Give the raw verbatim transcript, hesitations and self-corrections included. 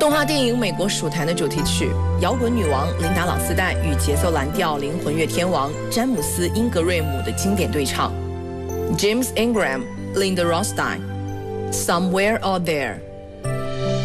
动画电影《美国鼠坛》的主题曲，摇滚女王琳达·朗斯代与节奏蓝调灵魂乐天王詹姆斯·英格瑞姆的经典对唱 ，James Ingram、Linda Ronstadt，《Somewhere Out There》。